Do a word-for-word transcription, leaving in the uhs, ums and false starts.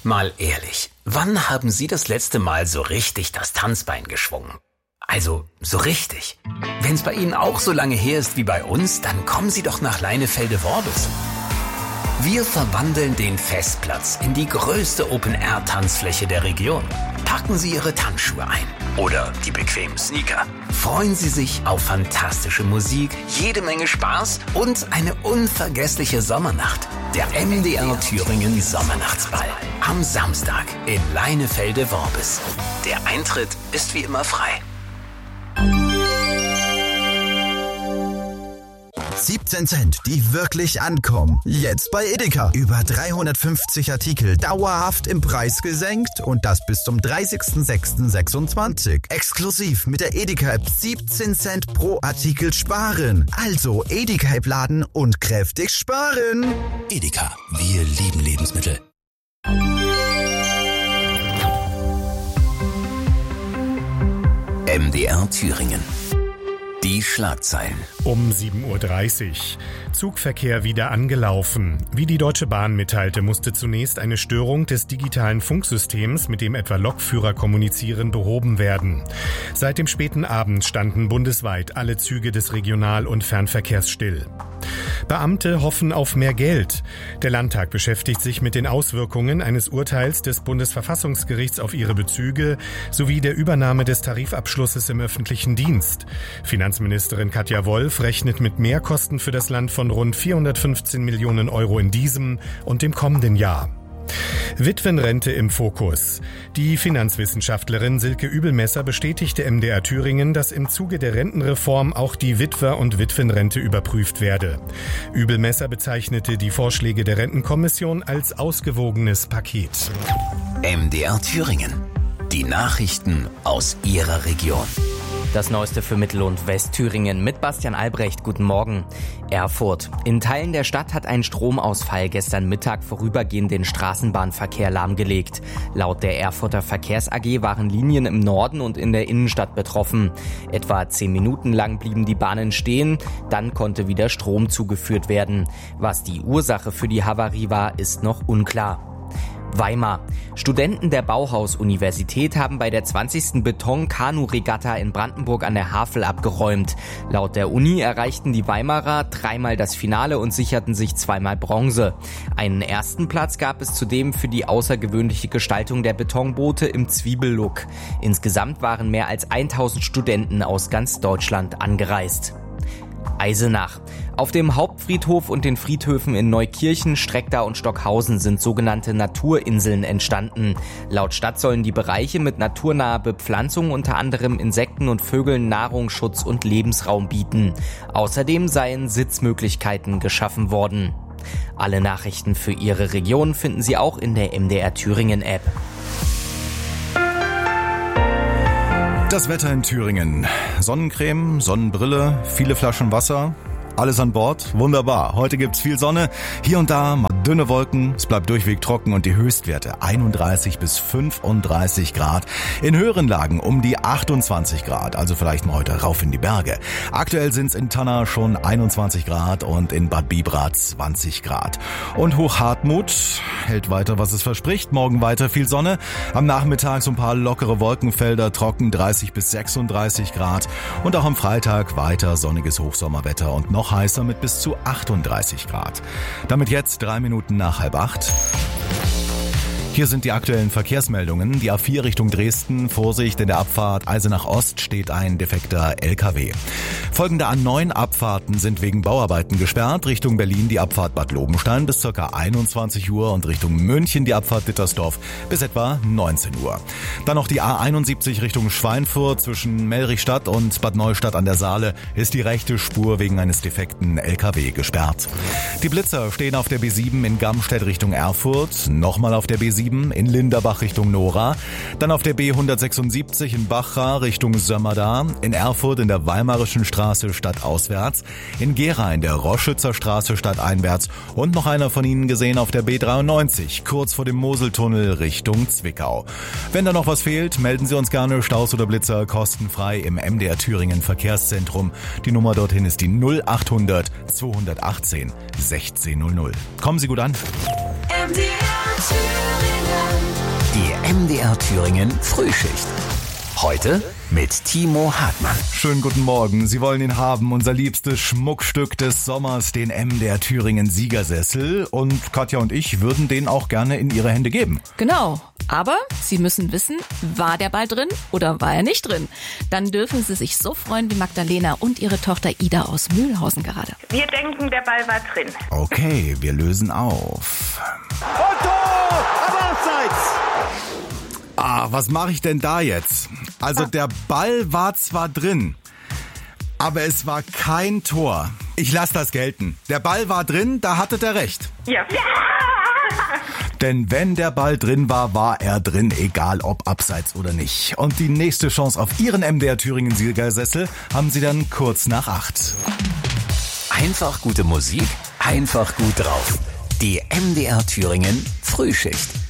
Mal ehrlich, wann haben Sie das letzte Mal so richtig das Tanzbein geschwungen? Also, so richtig. Wenn's bei Ihnen auch so lange her ist wie bei uns, dann kommen Sie doch nach Leinefelde-Worbis. Wir verwandeln den Festplatz in die größte Open-Air-Tanzfläche der Region. Packen Sie Ihre Tanzschuhe ein oder die bequemen Sneaker. Freuen Sie sich auf fantastische Musik, jede Menge Spaß und eine unvergessliche Sommernacht. Der M D R Thüringen Sommernachtsball am Samstag in Leinefelde-Worbis. Der Eintritt ist wie immer frei. siebzehn Cent, die wirklich ankommen. Jetzt bei Edeka. Über dreihundertfünfzig Artikel dauerhaft im Preis gesenkt und das bis zum dreißigsten sechsten sechsundzwanzig. Exklusiv mit der Edeka-App siebzehn Cent pro Artikel sparen. Also Edeka-App laden und kräftig sparen. Edeka, wir lieben Lebensmittel. M D R Thüringen. Die Schlagzeilen. Um sieben Uhr dreißig. Zugverkehr wieder angelaufen. Wie die Deutsche Bahn mitteilte, musste zunächst eine Störung des digitalen Funksystems, mit dem etwa Lokführer kommunizieren, behoben werden. Seit dem späten Abend standen bundesweit alle Züge des Regional- und Fernverkehrs still. Beamte hoffen auf mehr Geld. Der Landtag beschäftigt sich mit den Auswirkungen eines Urteils des Bundesverfassungsgerichts auf ihre Bezüge sowie der Übernahme des Tarifabschlusses im öffentlichen Dienst. Finanzministerin Katja Wolf rechnet mit Mehrkosten für das Land von rund vierhundertfünfzehn Millionen Euro in diesem und dem kommenden Jahr. Witwenrente im Fokus. Die Finanzwissenschaftlerin Silke Übelmesser bestätigte M D R Thüringen, dass im Zuge der Rentenreform auch die Witwer- und Witwenrente überprüft werde. Übelmesser bezeichnete die Vorschläge der Rentenkommission als ausgewogenes Paket. M D R Thüringen. Die Nachrichten aus Ihrer Region. Das Neueste für Mittel- und Westthüringen mit Bastian Albrecht. Guten Morgen. Erfurt. In Teilen der Stadt hat ein Stromausfall gestern Mittag vorübergehend den Straßenbahnverkehr lahmgelegt. Laut der Erfurter Verkehrs A G waren Linien im Norden und in der Innenstadt betroffen. Etwa zehn Minuten lang blieben die Bahnen stehen, dann konnte wieder Strom zugeführt werden. Was die Ursache für die Havarie war, ist noch unklar. Weimar. Studenten der Bauhaus-Universität haben bei der zwanzigsten Beton-Kanu-Regatta in Brandenburg an der Havel abgeräumt. Laut der Uni erreichten die Weimarer dreimal das Finale und sicherten sich zweimal Bronze. Einen ersten Platz gab es zudem für die außergewöhnliche Gestaltung der Betonboote im Zwiebellook. Insgesamt waren mehr als tausend Studenten aus ganz Deutschland angereist. Eisenach. Auf dem Hauptfriedhof und den Friedhöfen in Neukirchen, Streckda und Stockhausen sind sogenannte Naturinseln entstanden. Laut Stadt sollen die Bereiche mit naturnaher Bepflanzung unter anderem Insekten und Vögeln Nahrung, Schutz und Lebensraum bieten. Außerdem seien Sitzmöglichkeiten geschaffen worden. Alle Nachrichten für Ihre Region finden Sie auch in der M D R Thüringen App. Das Wetter in Thüringen. Sonnencreme, Sonnenbrille, viele Flaschen Wasser. Alles an Bord, wunderbar. Heute gibt's viel Sonne, hier und da mal dünne Wolken, es bleibt durchweg trocken und die Höchstwerte einunddreißig bis fünfunddreißig Grad. In höheren Lagen um die achtundzwanzig Grad, also vielleicht mal heute rauf in die Berge. Aktuell sind's in Tanna schon einundzwanzig Grad und in Bad Bibrad zwanzig Grad. Und Hochhartmut hält weiter, was es verspricht. Morgen weiter viel Sonne, am Nachmittag so ein paar lockere Wolkenfelder, trocken dreißig bis sechsunddreißig Grad. Und auch am Freitag weiter sonniges Hochsommerwetter und noch heißer mit bis zu achtunddreißig Grad. Damit jetzt drei Minuten nach halb acht. Hier sind die aktuellen Verkehrsmeldungen. Die A vier Richtung Dresden. Vorsicht, in der Abfahrt Eisenach Ost steht ein defekter L K W. Folgende A neun Abfahrten sind wegen Bauarbeiten gesperrt. Richtung Berlin die Abfahrt Bad Lobenstein bis ca. einundzwanzig Uhr und Richtung München die Abfahrt Dittersdorf bis etwa neunzehn Uhr. Dann noch die A einundsiebzig Richtung Schweinfurt zwischen Melrichstadt und Bad Neustadt an der Saale ist die rechte Spur wegen eines defekten L K W gesperrt. Die Blitzer stehen auf der B sieben in Gamstedt Richtung Erfurt, nochmal auf der B sieben in Linderbach Richtung Nora, dann auf der B hundertsechsundsiebzig in Bachra Richtung Sömmerda, in Erfurt in der Weimarischen Straße stadtauswärts, in Gera in der Roschützer Straße stadteinwärts und noch einer von Ihnen gesehen auf der B dreiundneunzig, kurz vor dem Moseltunnel Richtung Zwickau. Wenn da noch was fehlt, melden Sie uns gerne Staus oder Blitzer kostenfrei im M D R Thüringen Verkehrszentrum. Die Nummer dorthin ist die null achthundert zweihundertachtzehn sechzehn null null. Kommen Sie gut an. M D R Thüringen. R Thüringen Frühschicht. Heute mit Timo Hartmann. Schönen guten Morgen. Sie wollen ihn haben, unser liebstes Schmuckstück des Sommers, den M D R Thüringen Siegersessel. Und Katja und ich würden den auch gerne in Ihre Hände geben. Genau. Aber Sie müssen wissen, war der Ball drin oder war er nicht drin? Dann dürfen Sie sich so freuen wie Magdalena und ihre Tochter Ida aus Mühlhausen gerade. Wir denken, der Ball war drin. Okay, wir lösen auf. Und Tor! Aber abseits! Ah, was mache ich denn da jetzt? Also der Ball war zwar drin, aber es war kein Tor. Ich lasse das gelten. Der Ball war drin, da hattet ihr recht. Ja. Ja! Denn wenn der Ball drin war, war er drin, egal ob abseits oder nicht. Und die nächste Chance auf Ihren M D R Thüringen Siegersessel haben Sie dann kurz nach acht. Einfach gute Musik, einfach gut drauf. Die M D R Thüringen Frühschicht.